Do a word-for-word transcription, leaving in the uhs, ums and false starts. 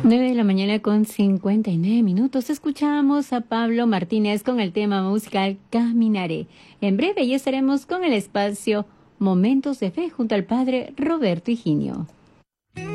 Nueve de la mañana con cincuenta y nueve minutos. Escuchamos a Pablo Martínez con el tema musical Caminaré. En breve ya estaremos con el espacio Momentos de Fe junto al padre Roberto Higinio.